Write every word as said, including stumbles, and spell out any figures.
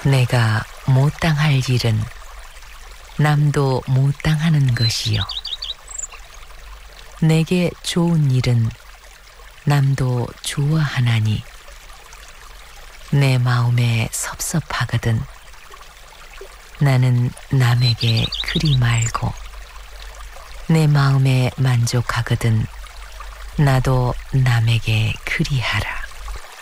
내가 못 당할 일은 남도 못 당하는 것이요. 내게 좋은 일은 남도 좋아하나니 내 마음에 섭섭하거든 나는 남에게 그리 말고 내 마음에 만족하거든 나도 남에게 그리하라.